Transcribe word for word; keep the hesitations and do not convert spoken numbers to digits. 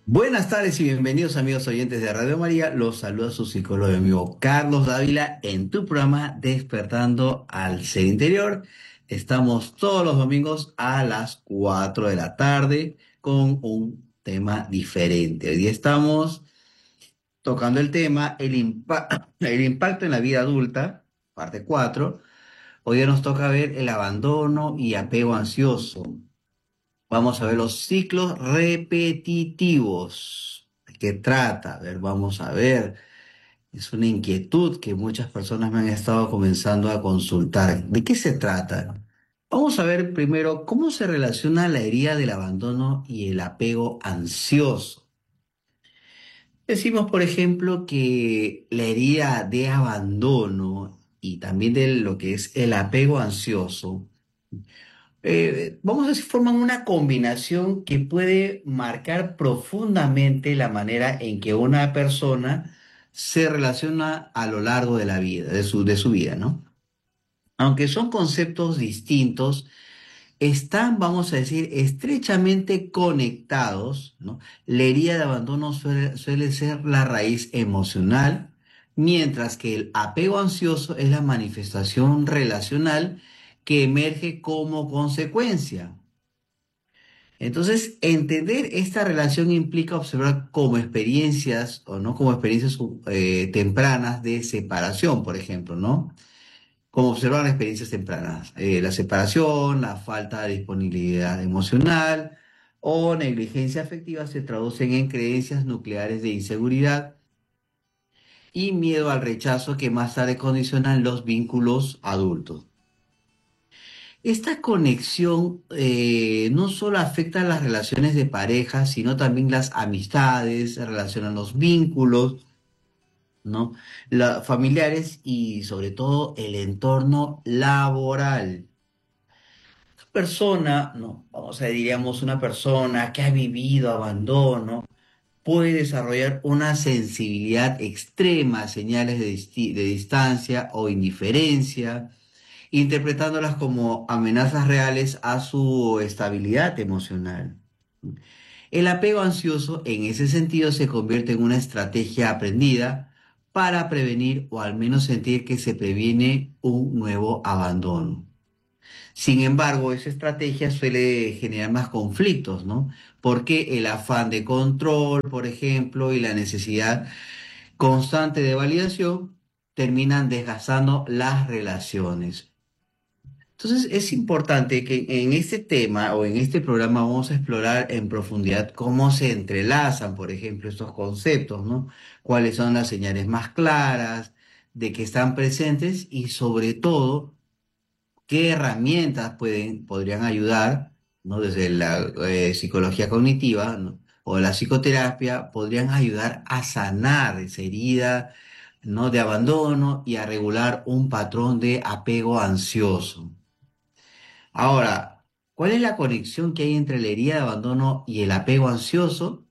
Buenas tardes y bienvenidos amigos oyentes de Radio María. Los saluda su psicólogo y amigo Carlos Dávila en tu programa Despertando al Ser Interior. Estamos todos los domingos a las cuatro de la tarde con un tema diferente. Hoy día estamos tocando el tema el, impa- el impacto en la vida adulta, parte cuatro. Hoy día nos toca ver el abandono y apego ansioso. Vamos a ver los ciclos repetitivos. ¿De qué trata? A ver, vamos a ver. Es una inquietud que muchas personas me han estado comenzando a consultar. ¿De qué se trata? Vamos a ver primero cómo se relaciona la herida del abandono y el apego ansioso. Decimos, por ejemplo, que la herida de abandono y también de lo que es el apego ansioso eh, vamos a decir, forman una combinación que puede marcar profundamente la manera en que una persona se relaciona a lo largo de la vida, de su, de su vida, ¿no? Aunque son conceptos distintos, están, vamos a decir, estrechamente conectados, ¿no? La herida de abandono suele, suele ser la raíz emocional, mientras que el apego ansioso es la manifestación relacional que emerge como consecuencia. Entonces, entender esta relación implica observar como experiencias o no como experiencias eh, tempranas de separación, por ejemplo, ¿no? Como observar las experiencias tempranas, eh, la separación, la falta de disponibilidad emocional o negligencia afectiva se traducen en creencias nucleares de inseguridad y miedo al rechazo que más tarde condicionan los vínculos adultos. Esta conexión eh, no solo afecta a las relaciones de pareja, sino también las amistades, relacionan los vínculos, ¿no? La- familiares y sobre todo el entorno laboral. Persona, no, vamos a diríamos una persona que ha vivido abandono, puede desarrollar una sensibilidad extrema a señales de, disti- de distancia o indiferencia, interpretándolas como amenazas reales a su estabilidad emocional. El apego ansioso en ese sentido se convierte en una estrategia aprendida para prevenir o al menos sentir que se previene un nuevo abandono. Sin embargo, esa estrategia suele generar más conflictos, ¿no? Porque el afán de control, por ejemplo, y la necesidad constante de validación terminan desgastando las relaciones. Entonces es importante que en este tema o en este programa vamos a explorar en profundidad cómo se entrelazan, por ejemplo, estos conceptos, ¿no? Cuáles son las señales más claras de que están presentes y sobre todo qué herramientas pueden, podrían ayudar, ¿no? Desde la eh, psicología cognitiva, ¿no? O la psicoterapia podrían ayudar a sanar esa herida, ¿no? De abandono y a regular un patrón de apego ansioso. Ahora, ¿cuál es la conexión que hay entre la herida de abandono y el apego ansioso?